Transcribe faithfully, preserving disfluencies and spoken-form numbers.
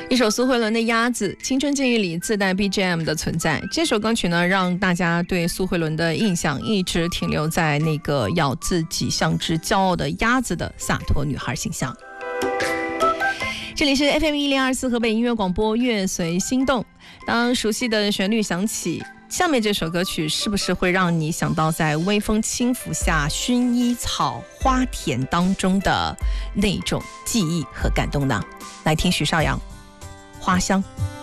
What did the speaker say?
一首苏慧伦的《鸭子》，青春记忆里自带 B G M 的存在。这首歌曲呢，让大家对苏慧伦的印象一直停留在那个要自己像只骄傲的鸭子的洒脱女孩形象。这里是 F M 一零二四河北音乐广播，乐随心动。当熟悉的旋律响起，下面这首歌曲是不是会让你想到在微风轻拂下薰衣草花田当中的那种记忆和感动呢？来听许绍洋《花香》。